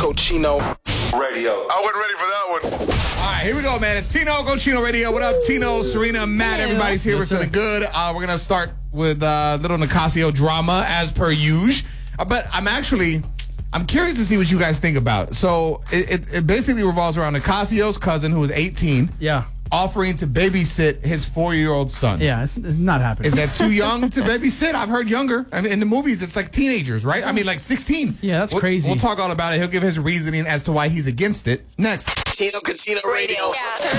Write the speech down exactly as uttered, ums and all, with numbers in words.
Cochino Radio. I wasn't ready for that one. All right, here we go, man. It's Tino Cochino Radio. What up, Tino, Serena, Matt? Everybody's here. We're feeling good. Uh, we're going to start with uh, little Nicasio drama as per usual. Uh, but I'm actually, I'm curious to see what you guys think about. So it, it, it basically revolves around Nicasio's cousin, who is eighteen. Yeah. Offering to babysit his four-year-old son. Yeah, it's, it's not happening. Is that too young to babysit? I've heard younger. I mean, in the movies, it's like teenagers, right? I mean, like sixteen. Yeah, that's we'll, crazy. We'll talk all about it. He'll give his reasoning as to why he's against it. Next. Tino Cochino Radio. Yeah.